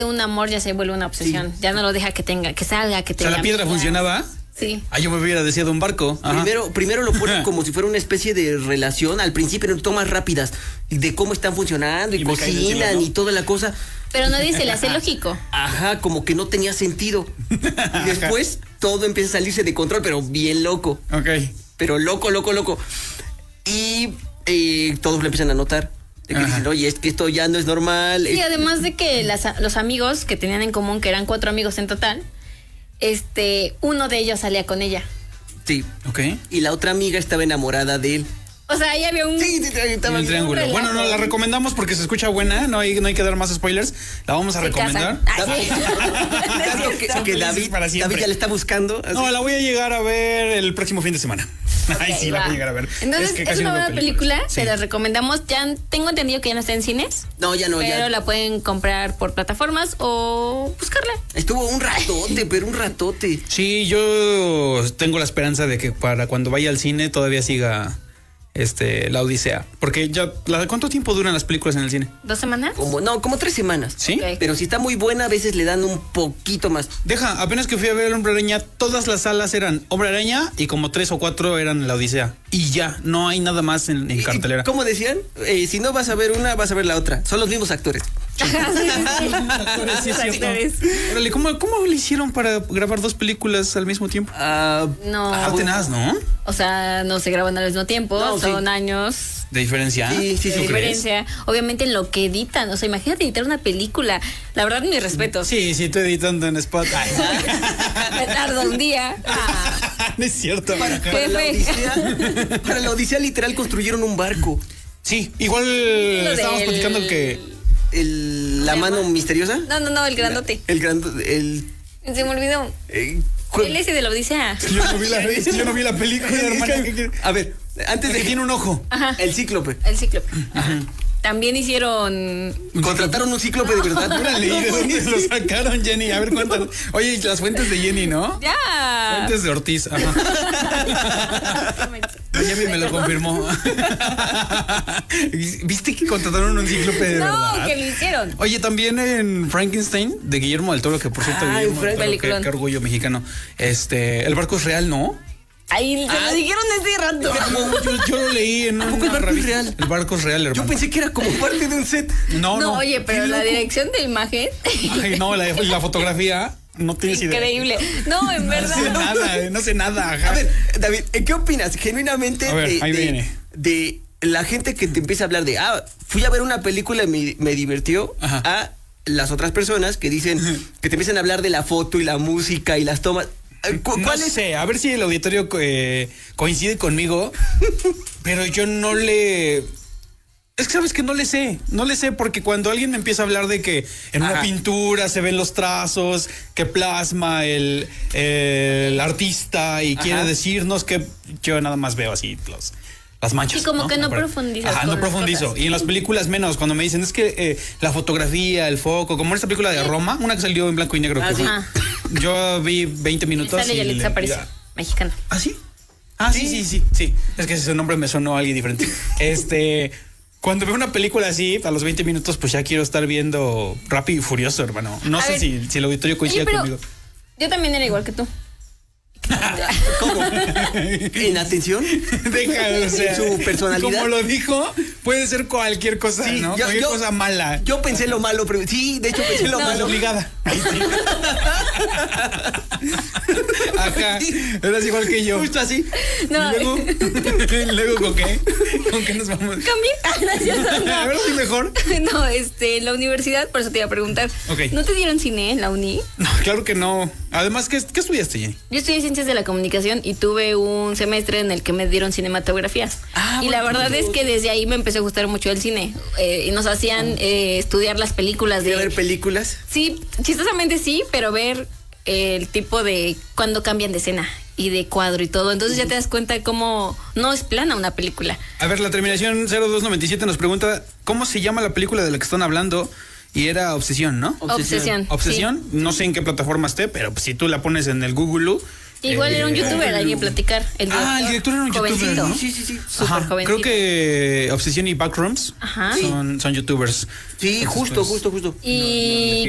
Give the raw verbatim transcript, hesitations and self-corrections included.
un amor ya se vuelve una obsesión. Sí. Ya no lo deja que tenga, que salga, que tenga. O sea, la piedra amigas. funcionaba. Sí. Ah, yo me hubiera deseado un barco. Primero, primero lo ponen como si fuera una especie de relación. Al principio en tomas rápidas de cómo están funcionando y, y cocinan ¿no? y toda la cosa. Pero nadie se le hace lógico. Ajá, como que no tenía sentido. Y después todo empieza a salirse de control, pero bien loco. Ok. Pero loco, loco, loco. Y eh, todos lo empiezan a notar. De que dicen, oye, es que esto ya no es normal. Sí, además de que las, los amigos que tenían en común, que eran cuatro amigos en total, este, uno de ellos salía con ella. Sí. Ok. Y la otra amiga estaba enamorada de él. O sea, ahí había un... Sí, sí, estaba un triángulo. Un bueno, no, la recomendamos porque se escucha buena, no hay, no hay que dar más spoilers. La vamos a se recomendar. Ah, sí. Tanto que, que David, David ya le está buscando. Así. No, la voy a llegar a ver el próximo fin de semana. Okay, Ay, sí, va. la voy a llegar a ver. Entonces, es, es una buena película, sí. Se la recomendamos. Ya tengo entendido que ya no está en cines. No, ya no, pero ya. Pero la pueden comprar por plataformas o buscarla. Estuvo un ratote, pero un ratote. Sí, yo tengo la esperanza de que para cuando vaya al cine todavía siga este la Odisea. Porque ya, la, ¿cuánto tiempo duran las películas en el cine? ¿Dos semanas? Como, no, como tres semanas. ¿Sí? Okay. Pero si está muy buena, a veces le dan un poquito más. Deja, apenas que fui a ver el Hombre Araña, todas las salas eran Hombre Araña y como tres o cuatro eran la Odisea. Y ya, no hay nada más en, en cartelera. ¿Cómo decían? Eh, si no vas a ver una, vas a ver la otra. Son los mismos actores. Actores, sí, es Órale, ¿cómo, ¿cómo le hicieron para grabar dos películas al mismo tiempo? Uh, no. Ah, tenaz, ¿no? O sea, no se graban al mismo tiempo, no, son sí. años de diferencia. Sí, sí, de sí. diferencia. Obviamente en lo que editan, o sea, imagínate editar una película. La verdad, mis respetos. Sí, sí, estoy editando en Spot. Me tardo un día. Ah. No es cierto. Para, para, la Odisea, para la Odisea literal construyeron un barco. Sí, igual Lo estábamos del... platicando que el, la mano misteriosa. No, no, no, el grandote. La, el grandote, el se me olvidó. Eh, Él es de la Odisea. Yo no vi la, yo no vi la película, hermana. A ver, antes de que tiene un ojo. Ajá. El cíclope. El cíclope. Ajá. También hicieron... Contrataron un cíclope de verdad. Órale, ¿de dónde lo sacaron, Jenny? A ver, cuéntanos. Oye, las fuentes de Jenny, ¿no? Ya. Fuentes de Ortiz. Ajá. Jenny me lo confirmó. ¿Viste que contrataron un cíclope de no, verdad? No, que lo hicieron. Oye, también en Frankenstein, de Guillermo del Toro, que por cierto, ah, Guillermo del Toro, qué, qué orgullo mexicano. Este, el barco es real, ¿no? Ahí se ah, lo dijeron desde rato. Yo, yo lo leí en un. ¿El barco es real? El barco es real, hermano. Yo pensé que era como parte de un set. No, no. No, oye, pero la dirección de imagen. Ay, no, la, la fotografía. No tienes idea. Increíble. No, en verdad. No sé nada, no sé nada. Ajá. A ver, David, ¿qué opinas genuinamente a ver, de, ahí de, viene. de la gente que te empieza a hablar de, ah, fui a ver una película y me, me divirtió, ajá, a las otras personas que dicen, que te empiezan a hablar de la foto y la música y las tomas? ¿Cuál no es? sé, a ver si el auditorio eh, coincide conmigo, pero yo no le... Es que sabes que no le sé, no le sé porque cuando alguien me empieza a hablar de que en Ajá. una pintura se ven los trazos, que plasma el, el artista y Ajá. quiere decirnos que yo nada más veo así los... las manchas. Y como ¿no? que no Pero, profundizas. Ajá, no profundizo. Y en las películas menos, cuando me dicen, es que eh, la fotografía, el foco, como en esta película de Roma, una que salió en blanco y negro. Ah, que sí. Yo vi veinte minutos. Sale y Yalitza Aparicio, mexicana. ¿Ah, sí? Ah, sí, sí, sí, sí. Es que ese nombre me sonó a alguien diferente. Este... Cuando veo una película así, a los veinte minutos, pues ya quiero estar viendo Rápido y Furioso, hermano. No a sé ver, si, si el auditorio coincide oye, conmigo. Yo también era igual que tú. ¿Cómo? ¿En atención? Deja, o sea, su personalidad. Como lo dijo, puede ser cualquier cosa, sí, ¿no? Yo, cualquier yo, cosa mala. Yo pensé lo malo, pero sí, de hecho pensé lo no, malo. no. Obligada. Ajá. Eras igual que yo. Justo así. No. ¿Y luego? ¿Luego con qué? ¿Con qué nos vamos? ¿Cambié? No. A ver si mejor. No, este, en la universidad, por eso te iba a preguntar. Ok. ¿No te dieron cine en la uni? No, claro que no. Además, ¿qué, qué estudiaste, Jenny? Yo estudié Ciencias de la Comunicación y tuve un semestre en el que me dieron cinematografía. Ah, y bueno, la verdad pues, es que desde ahí me empezó a gustar mucho el cine. Eh, y nos hacían eh, estudiar las películas de... ver películas? Sí, chistosamente sí, pero ver eh, el tipo de... cuando cambian de escena y de cuadro y todo. Entonces ya te das cuenta de cómo no es plana una película. A ver, la terminación cero dos noventa y siete nos pregunta ¿cómo se llama la película de la que están hablando? Y era Obsesión, ¿no? Obsesión. Obsesión, sí. No sé en qué plataforma esté, pero pues, si tú la pones en el Google... Igual eh, era un youtuber, alguien platicar. El director, ah, el director era un jovencito. youtuber, ¿no? Sí, sí, sí. Súper jovencito. Creo que Obsesión y Backrooms Ajá. son, son youtubers. Sí, Entonces, justo, pues, justo, justo. Y